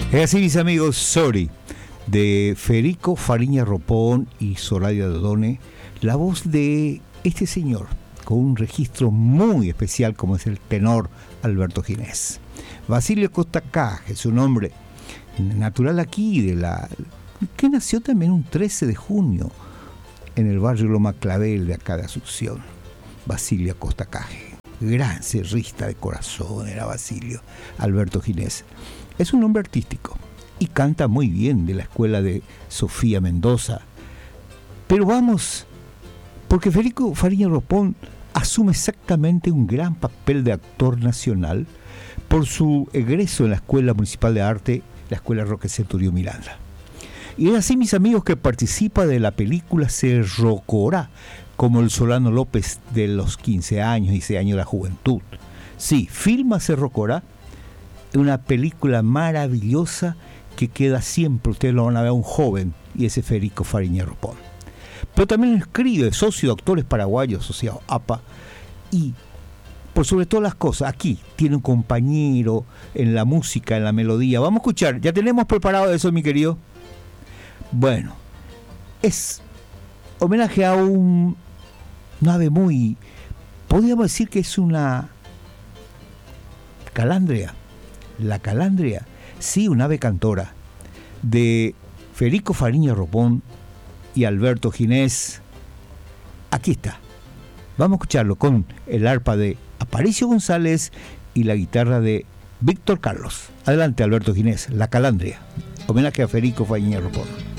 Es así, mis amigos, Sorry, de Federico Fariña Ropón y Soraya Dodone, la voz de este señor, con un registro muy especial como es el tenor Alberto Ginés. Basilio Costa Caje, su nombre natural aquí, que nació también un 13 de junio en el barrio Loma Clavel de acá de Asunción. Basilio Costa Caje, gran cerrista de corazón era Basilio Alberto Ginés. Es un hombre artístico y canta muy bien, de la escuela de Sofía Mendoza. Pero vamos, porque Federico Fariña Ropón asume exactamente un gran papel de actor nacional por su egreso en la Escuela Municipal de Arte, la Escuela Roque Centurión Miranda. Y es así, mis amigos, que participa de la película Se Rocorá, como el Solano López de los 15 años y 6 años de la juventud. Sí, filma Se Rocorá, una película maravillosa que queda siempre, ustedes lo van a ver, un joven, y ese es Federico Fariña Ropón. Pero también escribe, socio de Actores Paraguayos, asociado APA, y por sobre todas las cosas, aquí tiene un compañero en la música, en la melodía. Vamos a escuchar, ya tenemos preparado eso, mi querido. Bueno, es homenaje a un ave muy, podríamos decir que es una calandria. La calandria, sí, un ave cantora, de Federico Fariña Ropón y Alberto Ginés. Aquí está. Vamos a escucharlo con el arpa de Aparicio González y la guitarra de Víctor Carlos. Adelante, Alberto Ginés, La Calandria. Homenaje a Federico Fariña Ropón.